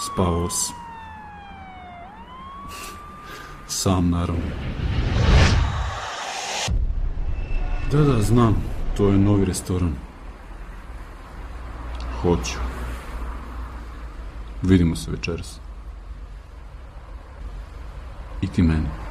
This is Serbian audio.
Spavao sam. Sam, naravno. Da, znam. To je novi restoran. Hoću. Vidimo se večeras. I ti meni.